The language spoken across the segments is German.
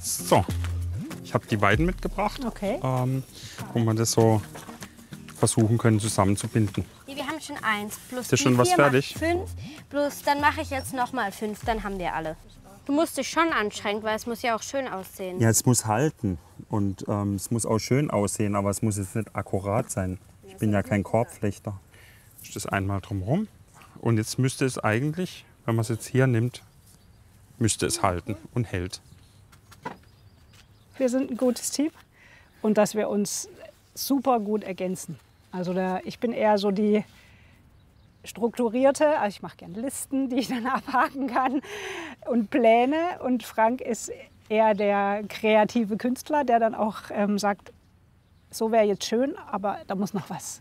So, ich habe die Weiden mitgebracht, Okay. wo wir das so versuchen können zusammenzubinden. Wir haben schon 1 plus Ist schon was 4 fertig? macht 5 plus dann mache ich jetzt noch mal 5, dann haben wir alle. Du musst dich schon anstrengen, weil es muss ja auch schön aussehen. Ja, es muss halten und es muss auch schön aussehen, aber es muss jetzt nicht akkurat sein. Ich bin ja kein Korbflechter. Ich das einmal drumherum und jetzt müsste es eigentlich, wenn man es jetzt hier nimmt, müsste es halten und hält. Wir sind ein gutes Team und dass wir uns super gut ergänzen. Also ich bin eher so die strukturierte, also ich mache gerne Listen, die ich dann abhaken kann und Pläne. Und Frank ist eher der kreative Künstler, der dann auch sagt, so wäre jetzt schön, aber da muss noch was.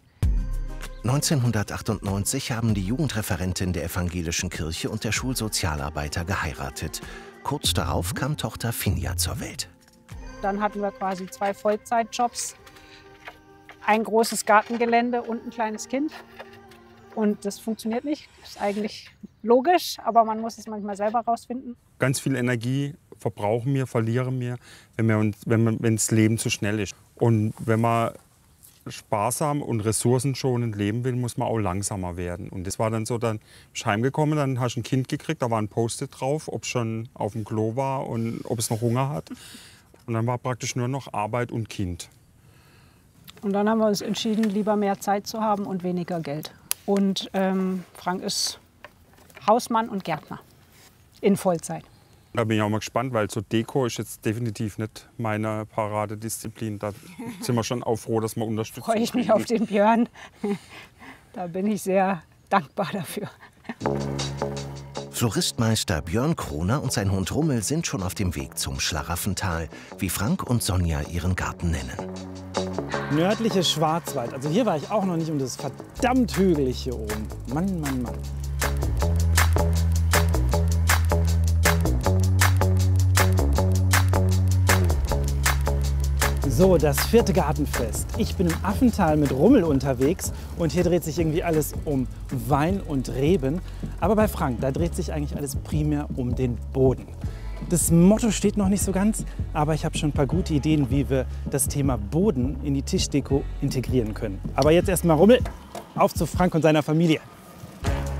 1998 haben die Jugendreferentin der evangelischen Kirche und der Schulsozialarbeiter geheiratet. Kurz darauf kam Tochter Finja zur Welt. Dann hatten wir quasi 2 Vollzeitjobs, ein großes Gartengelände und ein kleines Kind. Und das funktioniert nicht. Das ist eigentlich logisch, aber man muss es manchmal selber rausfinden. Ganz viel Energie verbrauchen wir, verlieren wir, wenn das Leben zu schnell ist. Und wenn man sparsam und ressourcenschonend leben will, muss man auch langsamer werden. Und das war dann so, dann bist du heimgekommen, dann hast du ein Kind gekriegt, da war ein Post-it drauf, ob es schon auf dem Klo war und ob es noch Hunger hat. Und dann war praktisch nur noch Arbeit und Kind. Und dann haben wir uns entschieden, lieber mehr Zeit zu haben und weniger Geld. Und Frank ist Hausmann und Gärtner in Vollzeit. Da bin ich auch mal gespannt, weil so Deko ist jetzt definitiv nicht meine Paradedisziplin. Da sind wir schon auch froh, dass wir unterstützen. Freue ich mich auf den Björn. Da bin ich sehr dankbar dafür. Floristmeister Björn Kroner und sein Hund Rummel sind schon auf dem Weg zum Schlaraffental, wie Frank und Sonja ihren Garten nennen. Nördliche Schwarzwald. Also hier war ich auch noch nicht und es ist verdammt hügelig hier oben. Mann, Mann, Mann. So, das 4. Gartenfest. Ich bin im Affental mit Rummel unterwegs und hier dreht sich irgendwie alles um Wein und Reben. Aber bei Frank, da dreht sich eigentlich alles primär um den Boden. Das Motto steht noch nicht so ganz, aber ich habe schon ein paar gute Ideen, wie wir das Thema Boden in die Tischdeko integrieren können. Aber jetzt erstmal Rummel, auf zu Frank und seiner Familie.